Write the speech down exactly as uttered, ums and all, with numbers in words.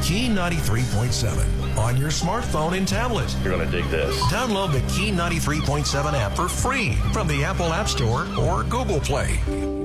Key ninety-three point seven on your smartphone and tablet. You're going to dig this. Download the Key ninety-three point seven app for free from the Apple App Store or Google Play.